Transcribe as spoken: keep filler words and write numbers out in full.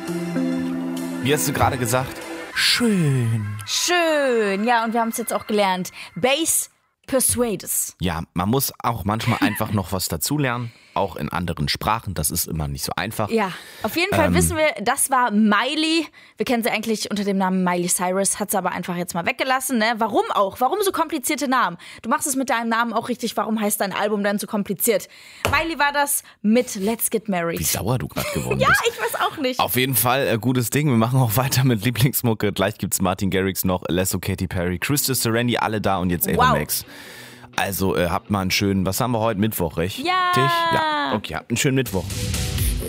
Wie hast du gerade gesagt? Schön. Schön, ja, und wir haben es jetzt auch gelernt. Bass persuades. Ja, man muss auch manchmal einfach noch was dazulernen. Auch in anderen Sprachen, das ist immer nicht so einfach. Ja, auf jeden Fall Ähm, wissen wir, das war Miley. Wir kennen sie eigentlich unter dem Namen Miley Cyrus, hat sie aber einfach jetzt mal weggelassen. Ne? Warum auch? Warum so komplizierte Namen? Du machst es mit deinem Namen auch richtig, warum heißt dein Album dann so kompliziert? Miley war das mit Let's Get Married. Wie sauer du gerade geworden Ja, bist. ich weiß auch nicht. Auf jeden Fall äh, gutes Ding. Wir machen auch weiter mit Lieblingsmucke. Gleich gibt's Martin Garrix noch, Alesso, Katy Perry, Krista Serendi, alle da und jetzt Ava Wow. Max. Also äh, habt mal einen schönen, was haben wir heute? Mittwoch, recht? Ja. Ja, okay, habt einen schönen Mittwoch.